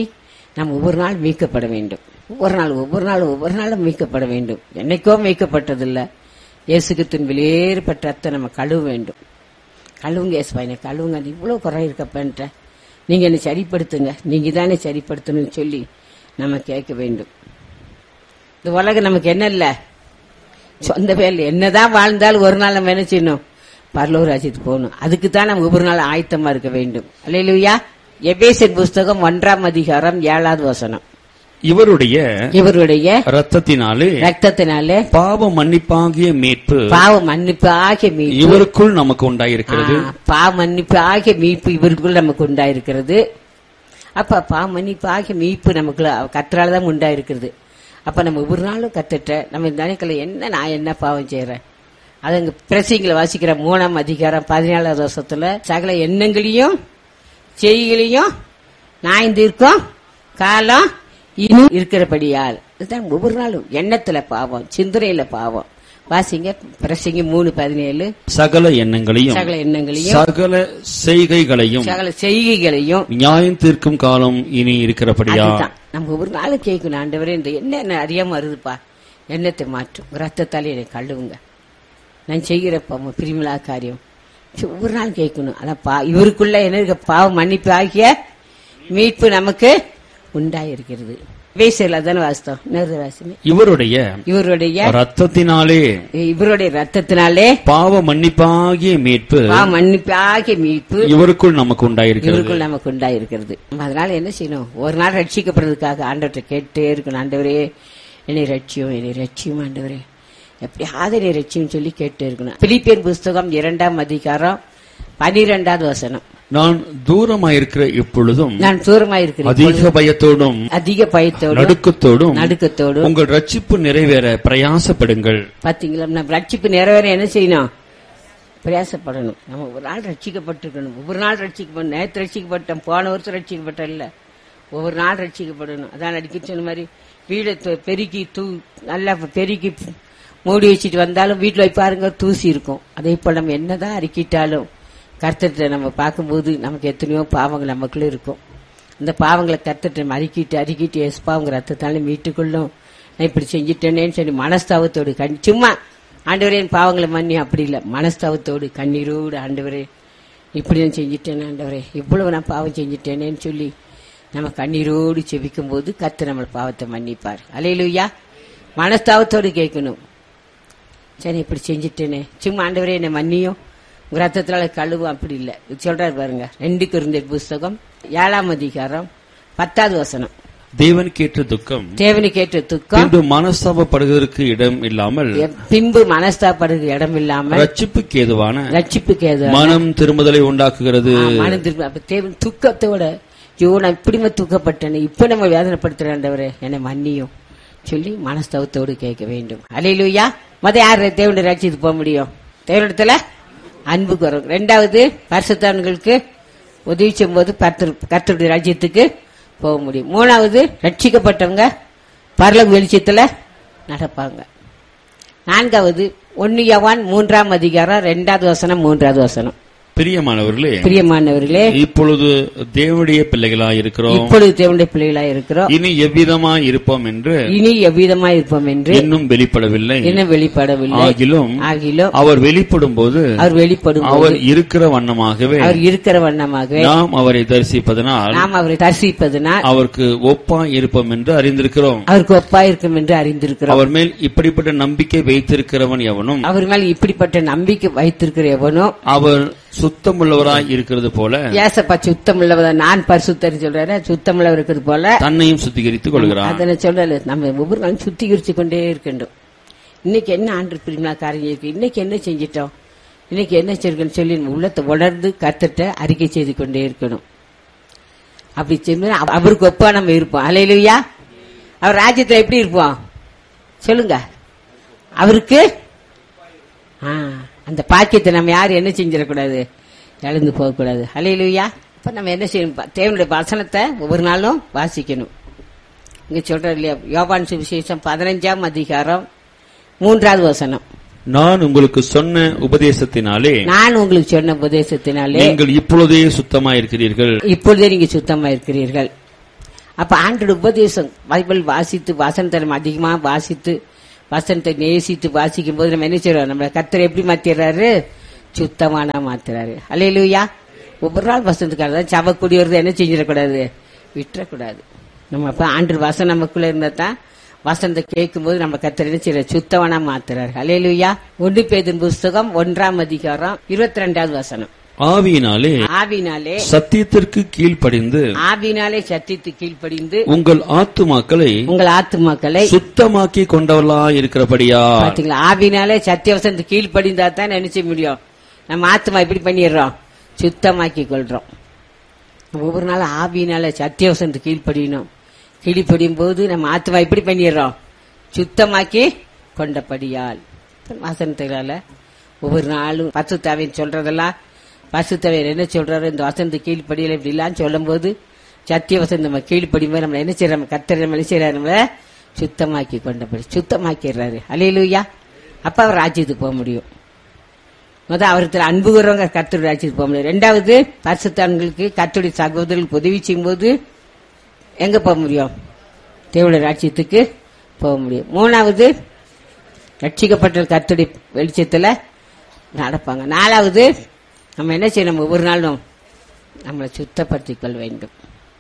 நாம் ஒவ்வொரு நாள் மீட்கப்பட வேண்டும். ஒவ்வொரு நாள் ஒவ்வொரு நாள் ஒவ்வொரு நாளும் மீட்கப்பட வேண்டும். என்னைக்கோ மீட்கப்பட்டதில்லை. இயேசுகிறிஸ்துவின் வெளியேறப்பட்ட ரத்தம் நம்ம கழுவ வேண்டும். கழுவுங்க இயேசுவா, என்னை கழுவுங்க, இவ்வளவு குறை இருக்கப்பன்ற நீங்க என்னை சரிப்படுத்துங்க, நீங்க தானே சரிப்படுத்தணும்னு சொல்லி நம்ம கேட்க வேண்டும். இந்த உலகம் நமக்கு என்ன இல்ல, சொந்த பேர்ல என்னதான் வாழ்ந்தாலும் ஒரு நாள் நம்ம என்ன செய்யணும், பரலோக ராஜ்யத்துக்கு போகணும். அதுக்கு தான் நம்ம ஒவ்வொரு நாள் ஆயத்தமா இருக்க வேண்டும். அல்லேலூயா. எபேசியர் புஸ்தகம் ஒன்றாம் அதிகாரம் ஏழாவது வசனம். இவருடைய இவருடைய ரத்தத்தினாலே ரத்தத்தினாலே பாவ மன்னிப்பாகிய மீட்பு பாவ மன்னிப்பு ஆகிய மீட்பு இவருக்குள் நமக்கு உண்டாயிருக்கிறது. பாவ மன்னிப்பு ஆகிய மீட்பு இவருக்குள் நமக்கு உண்டாயிருக்கிறது. அப்ப பாவ மன்னிப்பு ஆகிய மீட்பு நமக்கு கர்த்தரால தான் உண்டாயிருக்கிறது. அப்ப நம்ம ஒவ்வொரு நாளும் கத்துட்ட நம்ம நினைக்கல, என்ன நான் என்ன பாவம் செய்யறேன். அது அங்க பிரசிங்களை வாசிக்கிற மூணாம் அதிகாரம் பதினாலாவது வருஷத்துல சகல எண்ணங்களையும் செய்களையும் நாய்ந்திருக்கும் காலம் இனி இருக்கிறபடியால் இதுதான் ஒவ்வொரு நாளும் எண்ணத்துல பாவம், சிந்தனையில பாவம். வாசிங்க பிரசங்கி மூணு பதினேழு. சகல எண்ணங்களையும் சகல எண்ணங்களையும் சகல செய்கைகளையும் சகல செய்கைகளையும் நியாயம் தீர்க்கும் காலம் இனி இருக்கிறபடியா. நம்ம ஒவ்வொரு நாளும் கேட்கணும், ஆண்டவரே இந்த எண்ணம் என்ன அறியாம வருதுப்பா, எண்ணத்தை மாற்றும், ரத்தத்தாலே என்னை கழுவுங்க, நான் செய்கிறப்ப பிரிமிலா காரியம் ஒவ்வொரு நாள் கேட்கணும். அதான் இவருக்குள்ள என்ன பாவம் மன்னிப்பு ஆகிய மீட்பு நமக்கு உண்டாயிருக்கிறது. இவருடைய இவருடைய ரத்தத்தினாலே இவருடைய ரத்தத்தினாலே பாவ மன்னிப்பாகிய மீட்பு பாவ மன்னிப்பாகிய மீட்பு இவருக்குள் நமக்கு உண்டாயிருக்கிறது. இவருக்குள் நமக்கு உண்டாயிருக்கிறது. அதனால என்ன செய்யணும், ஒரு நாள் ரட்சிக்கப்படுறதுக்காக ஆண்டவர்கிட்ட கேட்டே இருக்கணும். ஆண்டவரே என்னை ரட்சியும், என்னை ரட்சியும் ஆண்டவரே, எப்படியாவது என்னை ரட்சியும் சொல்லி கேட்டே இருக்கணும். பிலிப்பியர் புஸ்தகம் இரண்டாம் அதிகாரம் பனிரெண்டாவது வசனம். நான் தூரமாயிருக்கிற இப்பொழுதும் நான் தூரமாயிருக்கிறேன் அதிக பயத்தோடும் அதிக பயத்தோடும் நடுக்கத்தோடும் நடுக்கத்தோடும் உங்கள் ரட்சிப்பு நிறைவேற பிரயாசப்படுங்கள். பாத்தீங்களா, நம்ம ரட்சிப்பு நிறைவேற என்ன செய்யணும், பிரயாசப்படணும். நம்ம ஒரு நாள் ரட்சிக்கப்பட்டிருக்கணும். ஒவ்வொரு நாள் ரட்சிக்கப்படணும். நேற்று ரட்சிக்கப்பட்டோம், போன வருஷம் ரட்சிக்கப்பட்ட இல்ல, ஒவ்வொரு நாள் ரட்சிக்கப்படணும். அதான் அடிக்க சொன்ன மாதிரி வீடை பெருக்கி தூ நல்லா பெருக்கி மூடி வச்சுட்டு வந்தாலும் வீட்டுல போய் பாருங்க தூசி இருக்கும். அதே போல நம்ம என்னதான் அறிக்கிட்டாலும் கர்த்தர்ட்ட நம்ம பார்க்கும்போது நமக்கு எத்தனையோ பாவங்கள் நமக்குள்ள இருக்கும். அந்த பாவங்களை கர்த்தர்ட்ட நம்ம அறிக்கிட்டு அறிக்கிட்டு எஸ்பா உங்க ரத்தத்தால மீட்டுக்கொள்ளும், நான் இப்படி செஞ்சுட்டேனேன்னு சொல்லி மனஸ்தாவத்தோடு கண் சும்மா ஆண்டவரே என் பாவங்களை மன்னி அப்படி இல்லை, மனஸ்தாவத்தோடு கண்ணீரோடு ஆண்டவரே இப்படி நான் செஞ்சுட்டேன் ஆண்டவரே, இவ்வளவு நான் பாவம் செஞ்சுட்டேனேன்னு சொல்லி நம்ம கண்ணீரோடு செபிக்கும் போது கர்த்தர் நம்ம பாவத்தை மன்னிப்பார். அல்லேலூயா. மனஸ்தாவத்தோடு கேட்கணும், சரி இப்படி செஞ்சுட்டேனே, சும்மா ஆண்டவரே என்னை மன்னியும் உங்க ரத்தத்தினால கழுவும், அப்படி இல்லை சொல்றாரு பாருங்க. ரெண்டு கொரிந்தியர் புஸ்தகம் ஏழாம் அதிகாரம் பத்தாவது வசனம். தேவனுக்கு ஏற்ற துக்கம் தேவனுக்கு ஏற்ற துக்கம் பின்பு மனஸ்தாபப்படுவதற்கு இடம் இல்லாமல் பின்பு மனஸ்தாபப்படுவதற்கு இடம் இல்லாமல் ரட்சிப்புக்கு ஏதுவான ரட்சிப்புக்கு ஏதுவான மனம் திரும்புதலை உண்டாக்குகிறது. மனம் திரும்ப அப்ப தேவன் துக்கத்தோட ஐயோ நான் இப்படிமா துக்கப்பட்டேன், இப்ப நம்ம வேதனைப்படுத்துறேன், என்னை மன்னியும் சொல்லி மனஸ்தவத்தோடு கேட்க வேண்டும். அல்லேலூயா. மத யார் தேவனுடைய ரட்சித்து போக முடியும், தேவனிடத்துல அன்பு குறைவு. ரெண்டாவது பரிசுத்தவான்களுக்கு உதவி செய்யும் போது கர்த்தருடைய ராஜ்யத்துக்கு போக முடியும். மூணாவது ரட்சிக்கப்பட்டவங்க பரலோக வெளிச்சத்துல நடப்பாங்க. நான்காவது ஒன்னு யோவான் மூன்றாம் அதிகாரம் ரெண்டாவது வசனம் மூன்றாவது வசனம். பிரியமானவர்களே பிரியமானவர்களே இப்பொழுது தேவனுடைய பிள்ளைகளாய் இருக்கிறோம் இப்பொழுது தேவனுடைய பிள்ளைகளாய் இருக்கிறோம் இனி எவ்விதமாய் இருப்போம் என்று இனி எவ்விதமாய் இருப்போம் என்று இன்னும் வெளிப்படவில்லை இன்னும் வெளிப்படவில்லை ஆகிலும் ஆகிலும் அவர் வெளிப்படும் போது அவர் வெளிப்படும் அவர் இருக்கிற வண்ணமாகவே அவர் இருக்கிற வண்ணமாகவே நாம் அவரை தரிசிப்பதனால் நாம் அவரை தரிசிப்பதனால் அவருக்கு ஒப்பாய் இருப்போம் என்று அறிந்திருக்கிறோம் அவருக்கு ஒப்பாய் இருக்கும் என்று அறிந்திருக்கிறோம். அவர் மேல் இப்படிப்பட்ட நம்பிக்கை வைத்திருக்கிறவன் எவனும் அவர் மேல் இப்படிப்பட்ட நம்பிக்கை வைத்திருக்கிற எவனும் அவர் சுத்தமுள்ளவராய் இருக்கிறது போல ஏசப்பா சுத்தமுள்ளவரா நான் பரிசுத்தர் சொல்ற சுத்தமுள்ளவர் இருக்கிறது போல தன்னையும் சுத்திகரித்துக் கொள்கிறார். அதனை சொல்லல, நம்ம ஒவ்வொரு நாளும் சுத்திகரிச்சு கொண்டே இருக்கின்றோம். இன்னைக்கு என்ன ஆண்டு பிரிமிலா காரியம் இருக்கு, இன்னைக்கு என்ன செஞ்சிட்டோம், இன்னைக்கு என்ன செய்யணும் சொல்லி உள்ளத்தை உணர்ந்து கர்த்தர்ட்ட அறிக்கை செய்து கொண்டே இருக்கணும். அப்படி செய்ய அவருக்கு ஒப்பா நம்ம இருப்போம். அல்லேலூயா. அவர் ராஜ்யத்துல எப்படி இருப்போம் சொல்லுங்க, அவருக்கு அந்த பாக்கியத்தை நம்ம யாரும் என்ன செஞ்சிடக்கூடாது, இழந்து போகக்கூடாது. அல்லேலூயா. இப்ப நம்ம என்ன செய்யணும், தேவனுடைய வசனத்தை ஒவ்வொரு நாளும் வாசிக்கணும். இங்க சொல்ற இல்லையா, யோவான் சுவிசேஷம் பதினஞ்சாம் அதிகாரம் மூன்றாவது வசனம். நான் உங்களுக்கு சொன்ன உபதேசத்தினாலே நான் உங்களுக்கு சொன்ன உபதேசத்தினாலே நீங்கள் இப்பொழுதே சுத்தமா இருக்கிறீர்கள் இப்பொழுதே நீங்க சுத்தமா இருக்கிறீர்கள். அப்ப ஆண்டோட உபதேசம் பைபிள் வாசித்து வசனத்தை நம்ம அதிகமா வாசித்து வசனத்தை நேசித்து வாசிக்கும் போது நம்ம என்ன செய்யறோம்? நம்ம கர்த்தரை எப்படி மாத்திடுறாரு? சுத்தமானா மாத்துறாரு. அல்லேலூயா. ஒவ்வொரு நாள் வசனத்துக்காக தான் சவக்குடி வருது, என்ன செஞ்சிடக்கூடாது? விட்டுறக்கூடாது. நம்ம அப்ப ஆண்டு வசனம் நமக்குள்ள இருந்தா தான் வசனத்தை கேட்கும் போது நம்ம கர்த்தரை என்ன செய்யற? சுத்தமானா மாத்துறாரு. அல்லேலூயா. ஒன்று பேதுரு புஸ்தகம் ஒன்றாம் அதிகாரம் இருபத்தி ரெண்டாவது வசனம். ஆவியினாலே ஆவினாலே சத்தியத்திற்கு கீழ்ப்படிந்து ஆவினாலே சத்தியத்துக்கு கீழ்ப்படிந்து உங்கள் ஆத்துமாக்களை உங்கள் ஆத்துமாக்களை சுத்தமாக்கி கொண்டவர்களாய் இருக்கிறபடியா. பாத்தீங்களா? ஆவினாலே சத்திய வசனத்துக்கு கீழ்ப்படிந்தா தான் நினைச்ச முடியும். நம்ம ஆத்துமா எப்படி பண்ணிடுறோம்? சுத்தமாக்கி கொள்றோம். ஒவ்வொரு நாள் ஆவினால சத்திய வசனத்துக்கு கீழ்ப்படியணும். கீழ்ப்படியும் போது நம்ம ஆத்துமா எப்படி பண்ணிடுறோம்? சுத்தமாக்கி கொண்டபடியால். வசனத்தினால ஒவ்வொரு நாளும் பசுத்தாவின் சொல்றதெல்லாம் பசுத்தவர் என்ன சொல்றாரு? இந்த வசனத்துக்கு கீழ்ப்படியில இப்படி இல்லான்னு சொல்லும் போது சத்திய வசனம் நம்ம கீழ்ப்படியும் போது நம்ம என்ன செய்யறோம்? கர்த்தர் நம்ம என்ன செய்யறாரு? நம்ம சுத்தமாக்கி கொண்டபடி சுத்தமாக்கிறாரு. அல்லேலூயா. அப்ப அவர் ராஜ்யத்துக்கு போக முடியும். முதல் அவருக்கு அன்பு கூறவங்க கர்த்தருடைய ராஜ்யத்துக்கு போக முடியும். ரெண்டாவது பரிசுத்தவான்களுக்கு கர்த்தருடைய சகோதரர்களுக்கு உதவி செய்யும் போது எங்க போக முடியும்? தேவனுடைய ராஜ்யத்துக்கு போக முடியும். மூணாவது ரட்சிக்கப்பட்ட கர்த்தருடைய வெளிச்சத்துல நடப்பாங்க. நாலாவது நம்ம என்ன செய்யணும்? ஒவ்வொரு நாளும் நம்மளை சுத்தப்படுத்திக் கொள்ள வேண்டும்.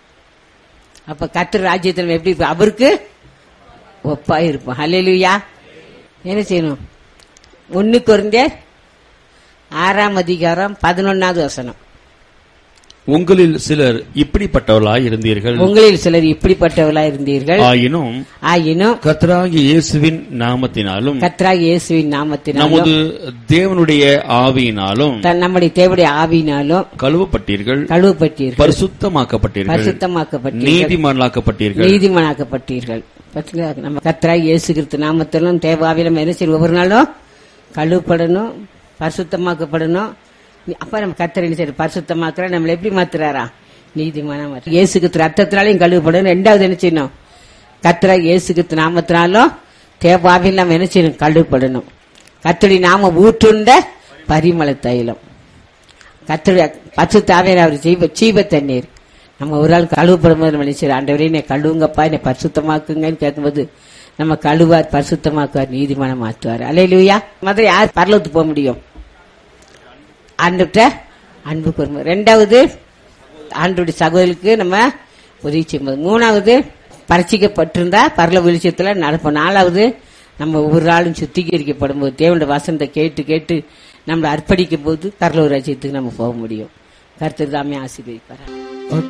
அப்ப கர்த்தர் ராஜ்யத்தில் எப்படி அவருக்கு ஒப்பா இருப்போம். அல்லேலூயா. என்ன செய்யணும்? ஒன்னு கொரிந்தியர் ஆறாம் அதிகாரம் பதினொன்னாவது வசனம். உங்களில் சிலர் இப்படிப்பட்டவர்களாய் இருந்தீர்கள் உங்களில் சிலர் இப்படிப்பட்டவர்களாய் இருந்தீர்கள் ஆயினும் ஆயினும் கர்த்தராகிய இயேசுவின் நாமத்தினாலும் கர்த்தராகிய இயேசுவின் நாமத்தினாலும் நமது தேவனுடைய ஆவியினாலும் நம்முடைய தேவனுடைய ஆவியினாலும் கழுவப்பட்டீர்கள் கழுவப்பட்டீர்கள் பரிசுத்தமாக்கப்பட்டீர்கள் பரிசுத்தமாக்கப்பட்டீர்கள் நீதிமானாக்கப்பட்டீர்கள் நீதிமானாக்கப்பட்டீர்கள். நம்ம கர்த்தராகிய இயேசு கிறிஸ்து நாமத்திலும் தேவாவிலும் என்ன செய்யும்? ஒவ்வொரு நாளும் கழுவப்படணும், பரிசுத்தமாக்கப்படணும். அப்ப நம்ம கர்த்தர் என்ன செய்யற? பரிசுத்தமாக்குற நம்மள எப்படி மாத்துறாரா? நீதிமான மாற்ற இயேசு கிறிஸ்து ரத்தத்தினாலையும் கழுவப்படணும். ரெண்டாவது என்ன செய்யணும்? கர்த்தராகிய இயேசு கிறிஸ்து நாமத்தினாலும் தேவாவில் நம்ம என்ன செய்யணும்? கழுவப்படணும். கர்த்தருடைய நாம ஊற்றுண்ட பரிமள தைலம், கர்த்தருடைய பரிசுத்தாவியானவர் அவர் ஜீவ ஜீவ தண்ணீர். நம்ம ஒரு ஆள் கழுவப்படும் போது நம்ம நினைச்சு ஆண்டவரே என்னை கழுவுங்கப்பா, என்னை பரிசுத்தமாக்குங்கன்னு கேட்கும்போது நம்ம கழுவார், பரிசுத்தமாக்குவார், நீதிமானம் மாற்றுவார். அல்லேலூயா. மற்ற யார் பரலோகத்துக்கு போக முடியும்? ஆண்டுகிட்ட அன்பு கூறும். ரெண்டாவது ஆண்டுடைய சகோதரருக்கு நம்ம உதவி செய்யும்போது. மூணாவது பரிசிக்கப்பட்டிருந்தா பரலோக வெளிச்சத்துல நடப்போம். நாலாவது நம்ம ஒவ்வொரு நாளும் சுத்திகரிக்கப்படும் போது தேவனுடைய வசனத்தை கேட்டு கேட்டு நம்மளை அர்ப்பணிக்கும் போது பரலோக ராஜ்யத்துக்கு நம்ம போக முடியும். கர்த்தர் தாமே ஆசீர்வதிப்பார்.